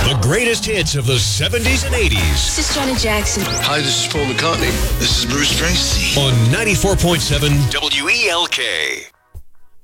The greatest hits of the 70s and 80s. This is Janet Jackson. Hi, this is Paul McCartney. This is Bruce Springsteen. On 94.7 WELK.